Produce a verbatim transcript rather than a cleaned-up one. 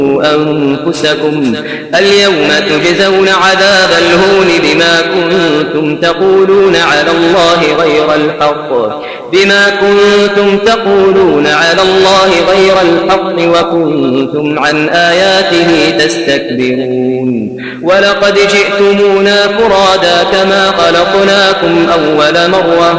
أنفسكم اليوم تجزون عذاب الهون بما كنتم تقولون على الله غير الحق بما كنتم تقولون على الله غير الحق وكنتم عن آياته تستكبرون ولقد جئتمونا فرادا كما خلقناكم أول مرة